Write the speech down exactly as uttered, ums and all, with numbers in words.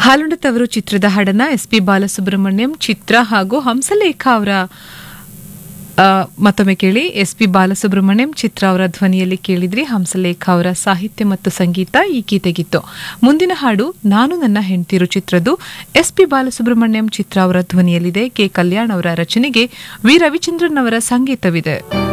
ಹಾಲುಂಡತವರು ಚಿತ್ರದ ಹಾಡನ್ನ S P Balasubrahmanyam, ಚಿತ್ರ ಹಾಗೂ ಹಂಸಲೇಖ ಅವರ ಮತ್ತೊಮ್ಮೆ ಕೇಳಿ. ಎಸ್ ಪಿ ಬಾಲಸುಬ್ರಹ್ಮಣ್ಯಂ, ಚಿತ್ರ ಅವರ ಧ್ವನಿಯಲ್ಲಿ ಕೇಳಿದ್ರಿ. ಹಂಸಲೇಖ ಅವರ ಸಾಹಿತ್ಯ ಮತ್ತು ಸಂಗೀತ ಈ ಗೀತೆಗಿತ್ತು. ಮುಂದಿನ ಹಾಡು ನಾನು ನನ್ನ ಹೆಂಡ್ತಿರು ಚಿತ್ರದ್ದು. ಎಸ್ ಪಿ ಬಾಲಸುಬ್ರಹ್ಮಣ್ಯಂ, ಚಿತ್ರ ಅವರ ಧ್ವನಿಯಲ್ಲಿದೆ. ಕೆ ಕಲ್ಯಾಣ್ ಅವರ ರಚನೆಗೆ ವಿ ರವಿಚಂದ್ರನ್ ಅವರ ಸಂಗೀತವಿದೆ.